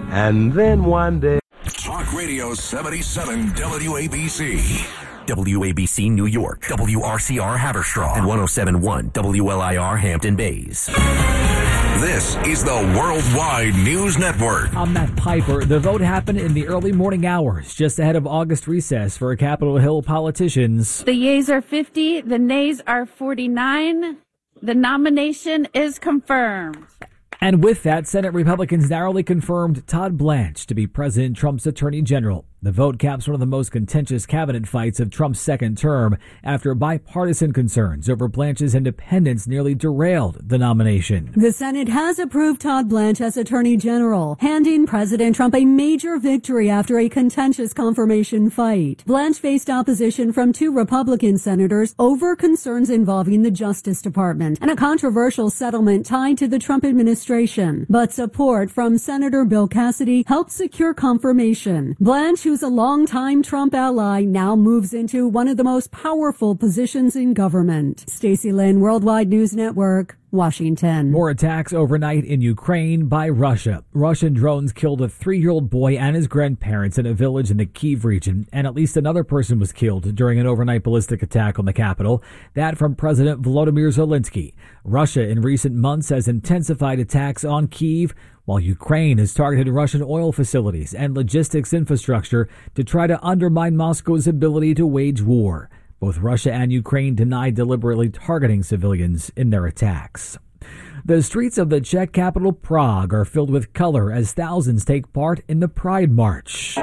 And then one day... Talk Radio 77 WABC. WABC New York, WRCR Haverstraw, and 107.1 WLIR Hampton Bays. This is the Worldwide News Network. I'm Matt Piper. The vote happened in the early morning hours, just ahead of August recess for Capitol Hill politicians. The yeas are 50, the nays are 49. The nomination is confirmed. And with that, Senate Republicans narrowly confirmed Todd Blanche to be President Trump's Attorney General. The vote caps one of the most contentious cabinet fights of Trump's second term after bipartisan concerns over Blanche's independence nearly derailed the nomination. The Senate has approved Todd Blanche as Attorney General, handing President Trump a major victory after a contentious confirmation fight. Blanche faced opposition from two Republican senators over concerns involving the Justice Department and a controversial settlement tied to the Trump administration. But support from Senator Bill Cassidy helped secure confirmation. Blanche, who's a longtime Trump ally, now moves into one of the most powerful positions in government. Stacey Lynn, Worldwide News Network, Washington. More attacks overnight in Ukraine by Russia. Russian drones killed a 3-year-old boy and his grandparents in a village in the Kyiv region, and at least another person was killed during an overnight ballistic attack on the capital. That from President Volodymyr Zelensky. Russia in recent months has intensified attacks on Kyiv, while Ukraine has targeted Russian oil facilities and logistics infrastructure to try to undermine Moscow's ability to wage war. Both Russia and Ukraine denied deliberately targeting civilians in their attacks. The streets of the Czech capital Prague are filled with color as thousands take part in the Pride March.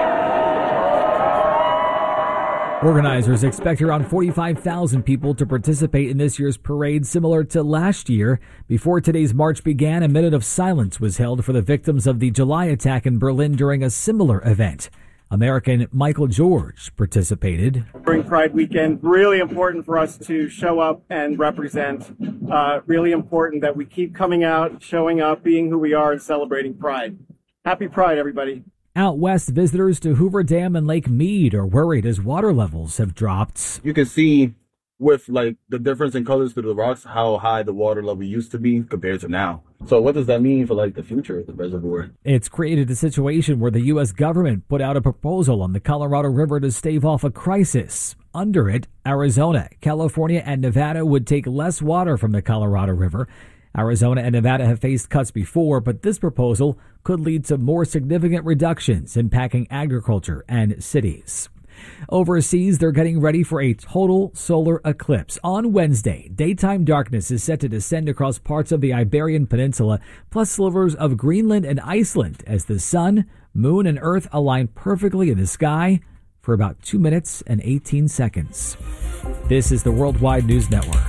Organizers expect around 45,000 people to participate in this year's parade, similar to last year. Before today's march began, a minute of silence was held for the victims of the July attack in Berlin during a similar event. American Michael George participated. During Pride weekend, really important for us to show up and represent. Really important that we keep coming out, showing up, being who we are, and celebrating Pride. Happy Pride, everybody. Out west, visitors to Hoover Dam and Lake Mead are worried as water levels have dropped. You can see with the difference in colors through the rocks how high the water level used to be compared to now. So what does that mean for the future of the reservoir? It's created a situation where the U.S. government put out a proposal on the Colorado River to stave off a crisis. Under it, Arizona, California, and Nevada would take less water from the Colorado River. Arizona and Nevada have faced cuts before, but this proposal could lead to more significant reductions impacting agriculture and cities. Overseas, they're getting ready for a total solar eclipse. On Wednesday, daytime darkness is set to descend across parts of the Iberian Peninsula, plus slivers of Greenland and Iceland, as the sun, moon, and earth align perfectly in the sky for about 2 minutes and 18 seconds. This is the Worldwide News Network.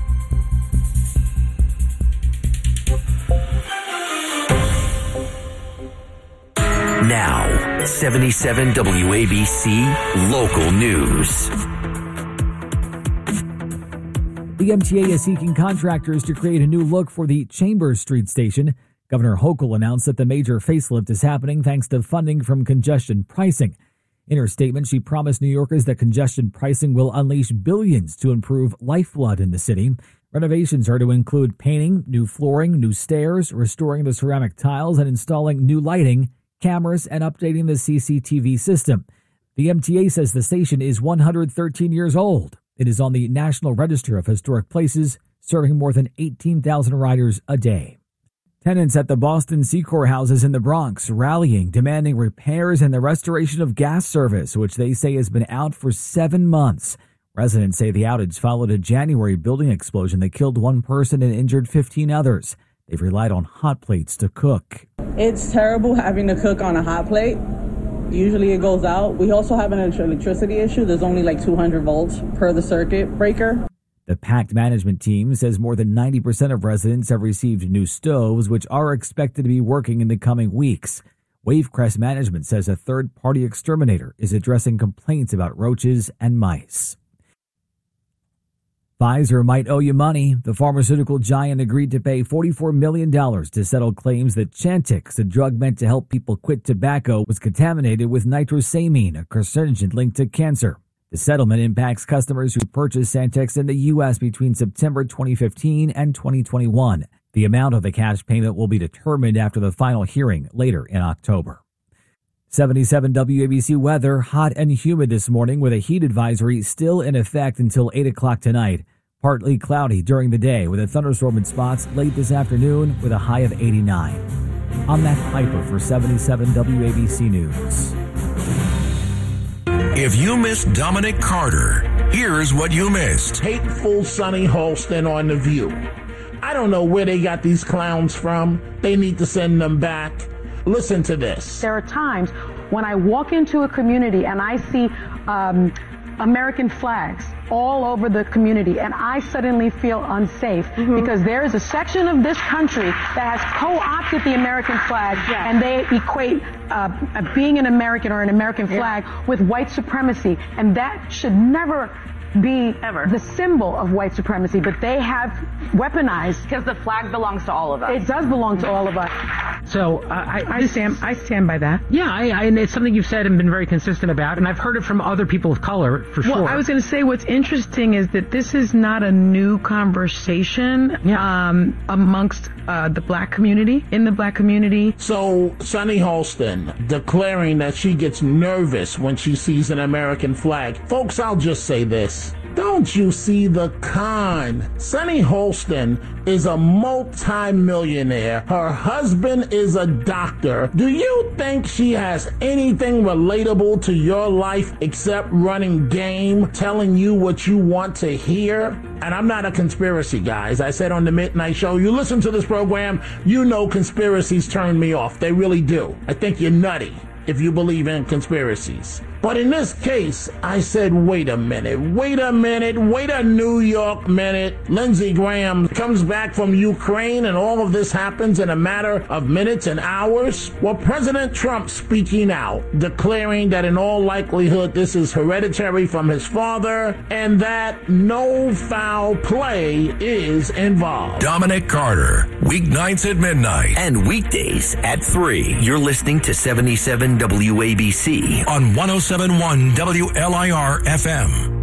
Now, 77 WABC Local News. The MTA is seeking contractors to create a new look for the Chambers Street station. Governor Hochul announced that the major facelift is happening thanks to funding from congestion pricing. In her statement, she promised New Yorkers that congestion pricing will unleash billions to improve lifeblood in the city. Renovations are to include painting, new flooring, new stairs, restoring the ceramic tiles, and installing new lighting, cameras, and updating the CCTV system. The MTA says the station is 113 years old. It is on the National Register of Historic Places, serving more than 18,000 riders a day. Tenants at the Boston Secor houses in the Bronx rallying, demanding repairs and the restoration of gas service, which they say has been out for 7 months. Residents say the outage followed a January building explosion that killed 1 person and injured 15 others. They've relied on hot plates to cook. It's terrible having to cook on a hot plate. Usually it goes out. We also have an electricity issue. There's only 200 volts per the circuit breaker. The PACT management team says more than 90% of residents have received new stoves, which are expected to be working in the coming weeks. Wavecrest Management says a third-party exterminator is addressing complaints about roaches and mice. Pfizer might owe you money. The pharmaceutical giant agreed to pay $44 million to settle claims that Chantix, a drug meant to help people quit tobacco, was contaminated with nitrosamine, a carcinogen linked to cancer. The settlement impacts customers who purchased Chantix in the U.S. between September 2015 and 2021. The amount of the cash payment will be determined after the final hearing later in October. 77 WABC weather, hot and humid this morning with a heat advisory still in effect until 8 o'clock tonight. Partly cloudy during the day with a thunderstorm in spots late this afternoon with a high of 89. I'm Matt Piper for 77 WABC News. If you missed Dominic Carter, here's what you missed. Hateful Sonny Holston on The View. I don't know where they got these clowns from. They need to send them back. Listen to this. There are times when I walk into a community and I see American flags all over the community, and I suddenly feel unsafe because there is a section of this country that has co-opted the American flag, and they equate being an American or an American flag with white supremacy, and that should never be the symbol of white supremacy, but they have weaponized. Because the flag belongs to all of us. It does belong to all of us. So I stand by that. Yeah, and it's something you've said and been very consistent about, and I've heard it from other people of color for sure. Well, I was going to say what's interesting is that this is not a new conversation amongst the black community, in the black community. So Sonny Holston declaring that she gets nervous when she sees an American flag. Folks, I'll just say this. Don't you see the con? Sonny Holston is a multi-millionaire. Her husband is a doctor. Do you think she has anything relatable to your life except running game, telling you what you want to hear? And I'm not a conspiracy guy. As I said on the Midnight Show, you listen to this program, you know conspiracies turn me off. They really do. I think you're nutty if you believe in conspiracies. But in this case, I said, wait a New York minute. Lindsey Graham comes back from Ukraine and all of this happens in a matter of minutes and hours. Well, President Trump speaking out, declaring that in all likelihood this is hereditary from his father and that no foul play is involved. Dominic Carter, weeknights at midnight. And weekdays at 3. You're listening to 77 WABC on 107.1 WLIR FM.